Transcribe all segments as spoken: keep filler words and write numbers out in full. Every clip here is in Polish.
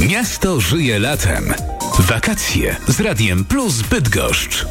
Miasto żyje latem. Wakacje z Radiem Plus Bydgoszcz.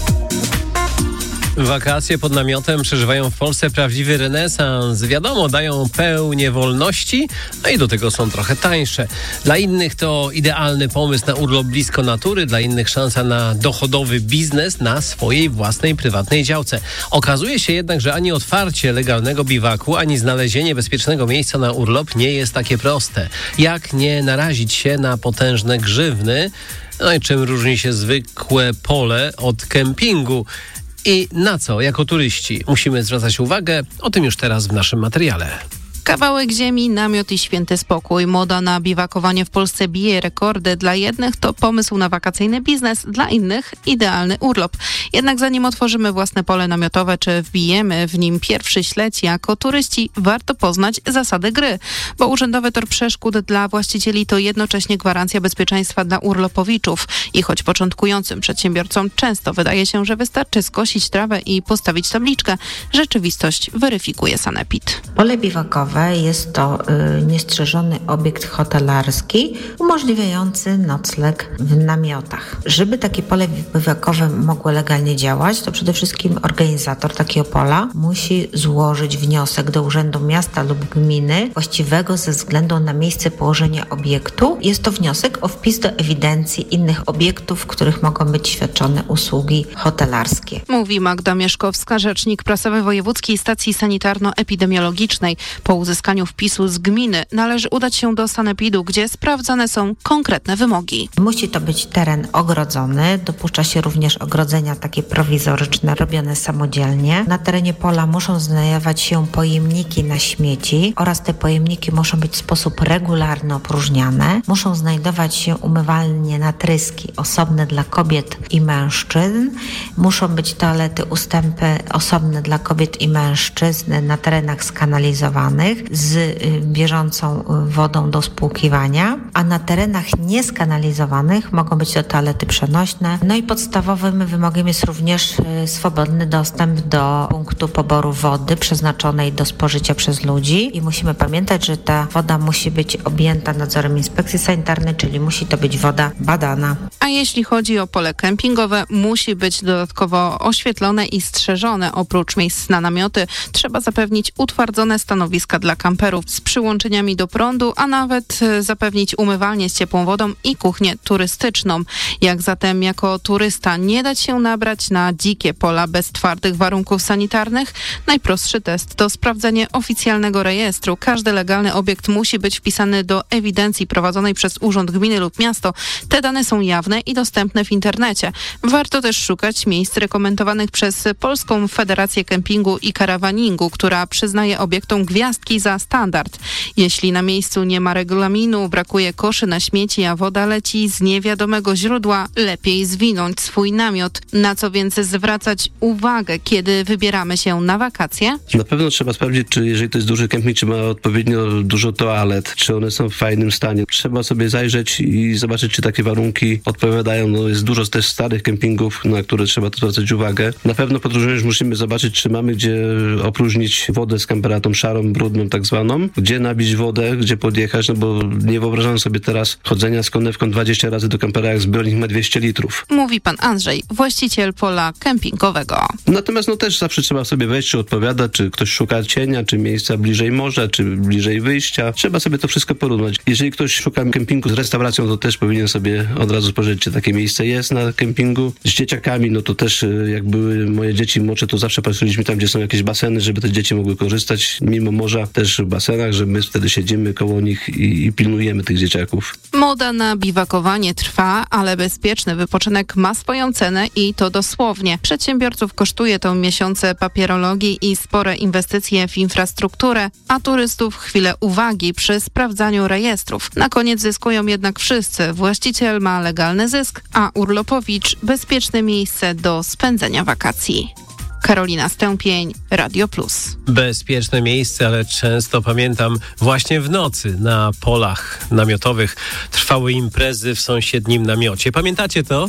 Wakacje pod namiotem przeżywają w Polsce prawdziwy renesans. Wiadomo, dają pełnię wolności, no i do tego są trochę tańsze. Dla innych to idealny pomysł na urlop blisko natury, dla innych szansa na dochodowy biznes na swojej własnej prywatnej działce. Okazuje się jednak, że ani otwarcie legalnego biwaku, ani znalezienie bezpiecznego miejsca na urlop nie jest takie proste. Jak nie narazić się na potężne grzywny? No i czym różni się zwykłe pole od kempingu? I na co jako turyści musimy zwracać uwagę? O tym już teraz w naszym materiale. Kawałek ziemi, namiot i święty spokój. Moda na biwakowanie w Polsce bije rekordy. Dla jednych to pomysł na wakacyjny biznes, dla innych idealny urlop. Jednak zanim otworzymy własne pole namiotowe, czy wbijemy w nim pierwszy śledź jako turyści, warto poznać zasady gry. Bo urzędowy tor przeszkód dla właścicieli to jednocześnie gwarancja bezpieczeństwa dla urlopowiczów. I choć początkującym przedsiębiorcom często wydaje się, że wystarczy skosić trawę i postawić tabliczkę, rzeczywistość weryfikuje sanepid. Pole biwakowe jest to y, niestrzeżony obiekt hotelarski umożliwiający nocleg w namiotach. Żeby takie pole biwakowe mogło legalnie działać, to przede wszystkim organizator takiego pola musi złożyć wniosek do Urzędu Miasta lub Gminy właściwego ze względu na miejsce położenia obiektu. Jest to wniosek o wpis do ewidencji innych obiektów, w których mogą być świadczone usługi hotelarskie. Mówi Magda Mieszkowska, rzecznik prasowy Wojewódzkiej Stacji Sanitarno-Epidemiologicznej. Po uzyskaniu wpisu z gminy należy udać się do sanepidu, gdzie sprawdzane są konkretne wymogi. Musi to być teren ogrodzony. Dopuszcza się również ogrodzenia takie prowizoryczne, robione samodzielnie. Na terenie pola muszą znajdować się pojemniki na śmieci oraz te pojemniki muszą być w sposób regularny opróżniane. Muszą znajdować się umywalnie na tryski osobne dla kobiet i mężczyzn. Muszą być toalety ustępy osobne dla kobiet i mężczyzn na terenach skanalizowanych z bieżącą wodą do spłukiwania, a na terenach nieskanalizowanych mogą być to toalety przenośne. No i podstawowym wymogiem jest również swobodny dostęp do punktu poboru wody przeznaczonej do spożycia przez ludzi i musimy pamiętać, że ta woda musi być objęta nadzorem inspekcji sanitarnej, czyli musi to być woda badana. A jeśli chodzi o pole kempingowe, musi być dodatkowo oświetlone i strzeżone. Oprócz miejsc na namioty trzeba zapewnić utwardzone stanowiska dla kamperów z przyłączeniami do prądu, a nawet zapewnić umywalnię z ciepłą wodą i kuchnię turystyczną. Jak zatem jako turysta nie dać się nabrać na dzikie pola bez twardych warunków sanitarnych? Najprostszy test to sprawdzenie oficjalnego rejestru. Każdy legalny obiekt musi być wpisany do ewidencji prowadzonej przez Urząd Gminy lub Miasto. Te dane są jawne i dostępne w internecie. Warto też szukać miejsc rekomendowanych przez Polską Federację Kempingu i Karawaningu, która przyznaje obiektom gwiazdki za standard. Jeśli na miejscu nie ma regulaminu, brakuje koszy na śmieci, a woda leci z niewiadomego źródła, lepiej zwinąć swój namiot. Na co więc zwracać uwagę, kiedy wybieramy się na wakacje? Na pewno trzeba sprawdzić, czy jeżeli to jest duży kemping, czy ma odpowiednio dużo toalet, czy one są w fajnym stanie. Trzeba sobie zajrzeć i zobaczyć, czy takie warunki odpowiadają. No jest dużo też starych kempingów, na które trzeba zwracać uwagę. Na pewno podróżując musimy zobaczyć, czy mamy gdzie opróżnić wodę z kampera, tą szarą, brudną tak zwaną, gdzie nabić wodę, gdzie podjechać, no bo nie wyobrażam sobie teraz chodzenia z konewką dwadzieścia razy do kampera, jak zbiornik ma dwieście litrów. Mówi pan Andrzej, właściciel pola kempingowego. Natomiast no też zawsze trzeba sobie wejść, czy odpowiada, czy ktoś szuka cienia, czy miejsca bliżej morza, czy bliżej wyjścia. Trzeba sobie to wszystko porównać. Jeżeli ktoś szuka kempingu z restauracją, to też powinien sobie od razu spojrzeć, czy takie miejsce jest na kempingu. Z dzieciakami, no to też jak były moje dzieci młodsze, to zawsze patrzyliśmy tam, gdzie są jakieś baseny, żeby te dzieci mogły korzystać mimo morza też w basenach, że my wtedy siedzimy koło nich i, i pilnujemy tych dzieciaków. Moda na biwakowanie trwa, ale bezpieczny wypoczynek ma swoją cenę i to dosłownie. Przedsiębiorców kosztuje to miesiące papierologii i spore inwestycje w infrastrukturę, a turystów chwilę uwagi przy sprawdzaniu rejestrów. Na koniec zyskują jednak wszyscy. Właściciel ma legalny zysk, a urlopowicz bezpieczne miejsce do spędzenia wakacji. Karolina Stępień, Radio Plus. Bezpieczne miejsce, ale często pamiętam właśnie w nocy na polach namiotowych trwały imprezy w sąsiednim namiocie. Pamiętacie to?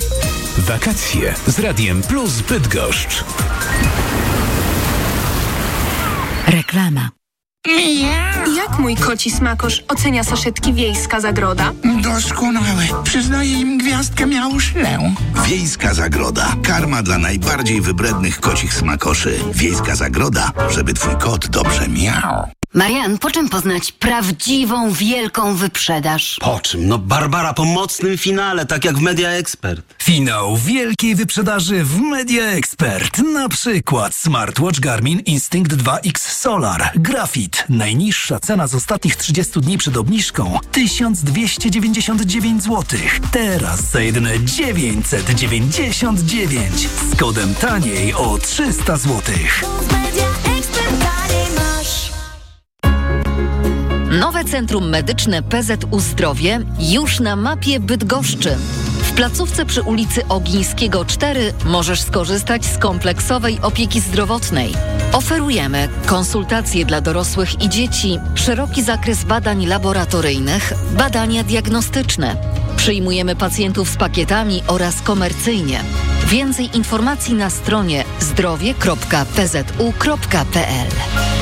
Wakacje z Radiem Plus Bydgoszcz. Reklama. Jak mój koci smakosz ocenia saszetki Wiejska Zagroda? Doskonałe. Przyznaję im gwiazdkę miałszlę. Wiejska Zagroda. Karma dla najbardziej wybrednych kocich smakoszy. Wiejska Zagroda, żeby twój kot dobrze miał. Marian, po czym poznać prawdziwą, wielką wyprzedaż? Po czym? No Barbara, po mocnym finale, tak jak w Media Expert. Finał wielkiej wyprzedaży w Media Expert. Na przykład smartwatch Garmin Instinct dwa X Solar. Grafit. Najniższa cena z ostatnich trzydziestu dni przed obniżką tysiąc dwieście dziewięćdziesiąt dziewięć złotych. Teraz za jedyne dziewięćset dziewięćdziesiąt dziewięć. Z kodem taniej o trzysta złotych. Nowe Centrum Medyczne P Z U Zdrowie już na mapie Bydgoszczy. W placówce przy ulicy Ogińskiego cztery możesz skorzystać z kompleksowej opieki zdrowotnej. Oferujemy konsultacje dla dorosłych i dzieci, szeroki zakres badań laboratoryjnych, badania diagnostyczne. Przyjmujemy pacjentów z pakietami oraz komercyjnie. Więcej informacji na stronie zdrowie kropka p z u kropka p l.